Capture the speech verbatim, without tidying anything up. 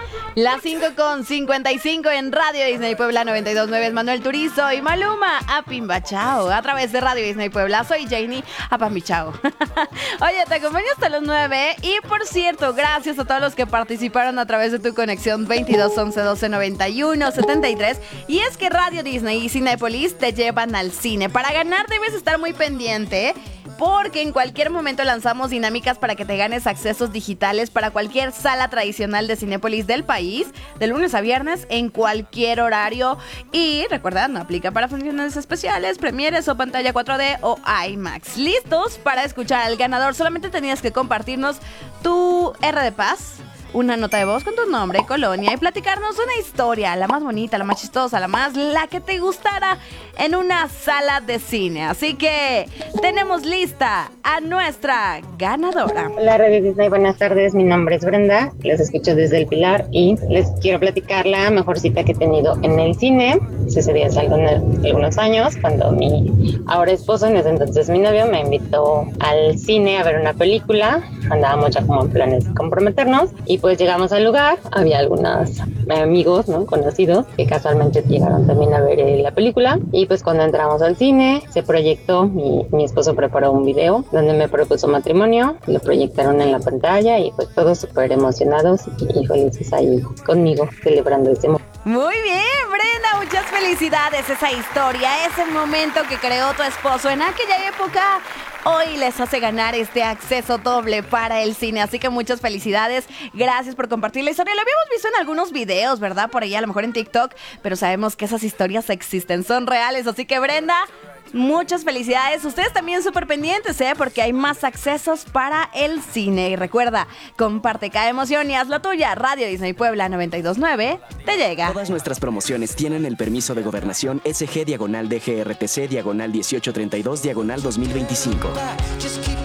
Las cinco con cincuenta y cinco en Radio Disney Puebla noventa y dos punto nueve es Manuel Turizo y Maluma Apimbachao a través de Radio Disney Puebla. Soy Janie Apambichao. Oye, te acompaño hasta las nueve y por cierto, gracias a todos los que participaron a través de tu conexión veintidós once doce noventa y uno setenta y tres. Y es que Radio Disney y Cinépolis te llevan al cine. Para ganar debes estar muy pendiente, porque en cualquier momento lanzamos dinámicas para que te ganes accesos digitales para cualquier sala tradicional de Cinépolis del país, de lunes a viernes, en cualquier horario. Y recuerda, no aplica para funciones especiales, premieres o pantalla cuatro D o IMAX. ¿Listos para escuchar al ganador? Solamente tenías que compartirnos tu R de Paz, una nota de voz con tu nombre y colonia y platicarnos una historia, la más bonita, la más chistosa, la más, la que te gustara en una sala de cine. Así que tenemos lista a nuestra ganadora. Hola Radio Disney, buenas tardes, mi nombre es Brenda, les escucho desde El Pilar y les quiero platicar la mejor cita que he tenido en el cine. Ese día hace algunos años, cuando mi ahora esposo, en ese entonces mi novio, me invitó al cine a ver una película. Andábamos ya como en planes de comprometernos y pues llegamos al lugar. Había algunos amigos, ¿no?, conocidos que casualmente llegaron también a ver eh, la película. Y pues cuando entramos al cine se proyectó, mi, mi esposo preparó un video donde me propuso matrimonio, lo proyectaron en la pantalla y pues todos súper emocionados y, y felices ahí conmigo celebrando este momento. Muy bien, Brenda, muchas felicidades. Esa historia, ese momento que creó tu esposo en aquella época, hoy les hace ganar este acceso doble para el cine. Así que muchas felicidades. Gracias por compartir la historia. Lo habíamos visto en algunos videos, ¿verdad? Por ahí, a lo mejor en TikTok. Pero sabemos que esas historias existen, son reales. Así que, Brenda, muchas felicidades. Ustedes también súper pendientes, ¿eh? Porque hay más accesos para el cine. Y recuerda, comparte cada emoción y haz la tuya. Radio Disney Puebla noventa y dos punto nueve te llega. Todas nuestras promociones tienen el permiso de gobernación S G diagonal D G R T C diagonal dieciocho treinta y dos diagonal dos mil veinticinco.